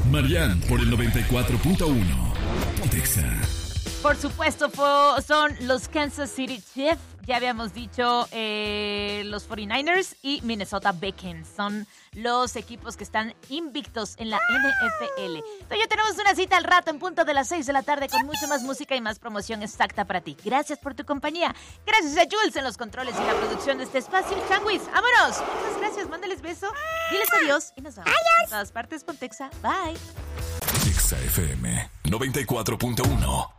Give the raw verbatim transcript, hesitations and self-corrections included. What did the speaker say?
Marian por el noventa y cuatro punto uno. Pontexa. Por supuesto, fue, son los Kansas City Chiefs. Ya habíamos dicho eh, los cuarenta y nueve ers y Minnesota Vikings. Son los equipos que están invictos en la N F L. Entonces ya tenemos una cita al rato en punto de las seis de la tarde con mucho más música y más promoción exacta para ti. Gracias por tu compañía. Gracias a Jules en los controles y la producción de este espacio. Changuis, vámonos. Muchas gracias. Mándales beso. Diles adiós y nos vemos. Adiós. En todas partes, Pontexa. Bye. Pontexa F M noventa y cuatro punto uno.